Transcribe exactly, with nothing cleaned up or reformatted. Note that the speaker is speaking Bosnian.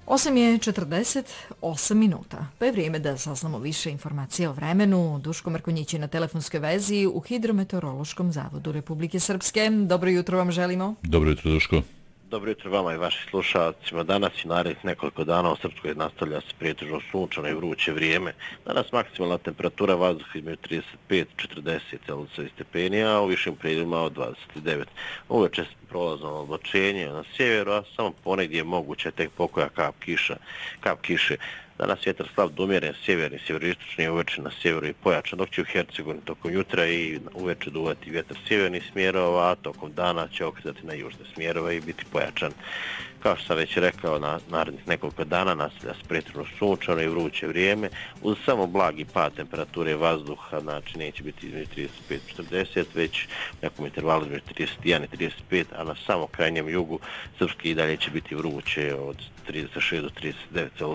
osam je četrdeset osam minuta, pa je vrijeme da saznamo više informacija o vremenu. Duško Mrkonjić je na telefonskoj vezi u Hidrometeorološkom zavodu Republike Srpske. Dobro jutro vam želimo. Dobro jutro, Duško. Dobro jutro vama i vašim slušalcima. Danas i narednih nekoliko dana u Srpskoj nastavlja se pretežno sunčano i vruće vrijeme. Danas maksimalna temperatura vazduha između trideset pet do četrdeset Celzijusovih stepeni, a u višim predjelima od dvadeset devet. Uveče prolazno oblačenje na sjeveru, a samo ponegdje je moguće tek pokoja kap kiša, kap kiše. Danas vjetar slab do umjeren, sjeverni, sjeveristočni uveče na sjeveru i pojačan, dok će u Hercegovini tokom jutra i uveče duvati vjetar sjevernih smjerova, a tokom dana će okretati na južne smjerove i biti pojačan. Kao što sam već rekao, na narednih nekoliko dana nastavlja se pretežno sunčano i vruće vrijeme, uz samo blagi pad temperature vazduha, znači neće biti između trideset pet do četrdeset, već u nekom intervalu između trideset jedan i trideset pet, a na samo krajnjem jugu Srpske i dalje će biti vruće od trideset šest do trideset devet